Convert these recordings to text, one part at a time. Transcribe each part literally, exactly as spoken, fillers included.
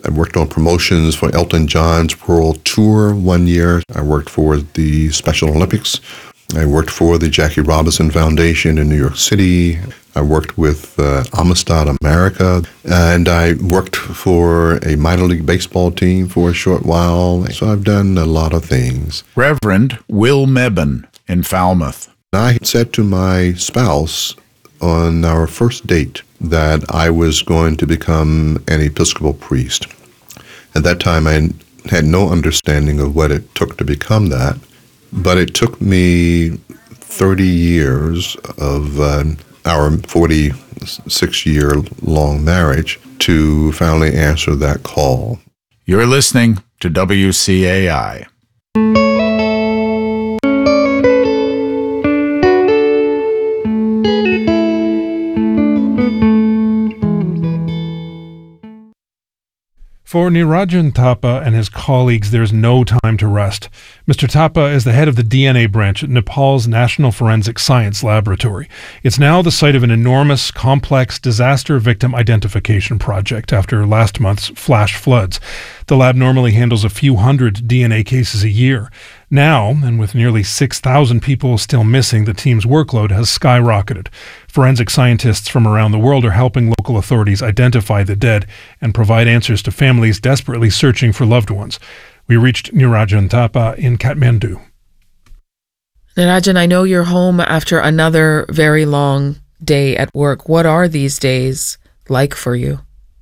I worked on promotions for Elton John's World Tour one year. I worked for the Special Olympics. I worked for the Jackie Robinson Foundation in New York City. I worked with uh, Amistad America, and I worked for a minor league baseball team for a short while. So I've done a lot of things. Reverend Will Mebane in Falmouth. I said to my spouse on our first date that I was going to become an Episcopal priest. At that time, I had no understanding of what it took to become that, but it took me thirty years of uh, our forty-six-year-long marriage to finally answer that call. You're listening to W C A I. For Nirajan Thapa and his colleagues, there's no time to rest. Mister Thapa is the head of the D N A branch at Nepal's National Forensic Science Laboratory. It's now the site of an enormous, complex disaster victim identification project after last month's flash floods. The lab normally handles a few hundred D N A cases a year. Now, and with nearly six thousand people still missing, the team's workload has skyrocketed. Forensic scientists from around the world are helping local authorities identify the dead and provide answers to families desperately searching for loved ones. We reached Nirajan Thapa in Kathmandu. Nirajan, I know you're home after another very long day at work. What are these days like for you?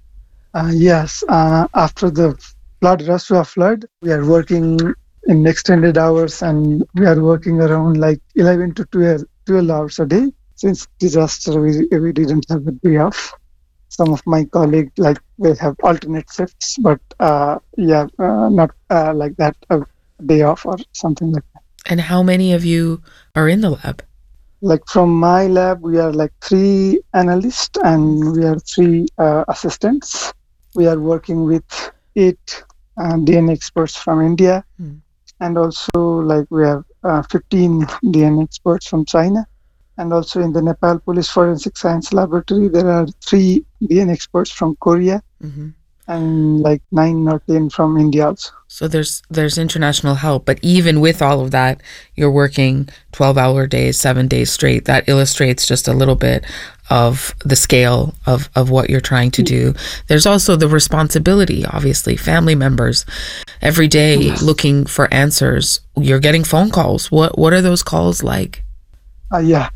Uh, yes, uh, after the flood, Rasua flood, we are working in extended hours, and we are working around like eleven to twelve, twelve hours a day. Since disaster, we, we didn't have a day off. Some of my colleagues, like, they have alternate shifts, but uh, yeah, uh, not uh, like that, a day off or something like that. And how many of you are in the lab? Like from my lab, we are like three analysts and we are three uh, assistants. We are working with eight uh, D N A experts from India. Hmm. And also, like, we have uh, fifteen D N A experts from China. And also in the Nepal Police Forensic Science Laboratory, there are three D N A experts from Korea, mm-hmm. and like nine or ten from India also. So there's there's international help. But even with all of that, you're working twelve-hour days, seven days straight. That illustrates just a little bit of the scale of, of what you're trying to do. There's also the responsibility, obviously, family members every day yes. looking for answers. You're getting phone calls. What what are those calls like? Uh, yeah,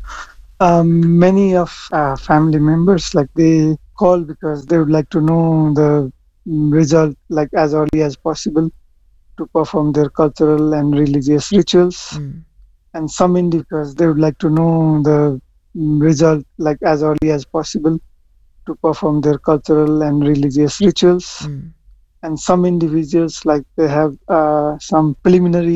um, many of uh, family members, like, they call because they would like to know the result, like, as early as possible to perform their cultural and religious rituals. Mm. And some in because they would like to know the result, like, as early as possible to perform their cultural and religious rituals. Mm. And some individuals, like, they have uh, some preliminary